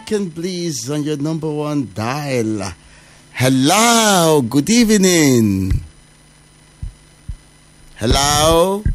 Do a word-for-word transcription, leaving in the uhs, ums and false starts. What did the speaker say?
second, please, on your number one dial. Hello, good evening. Hello.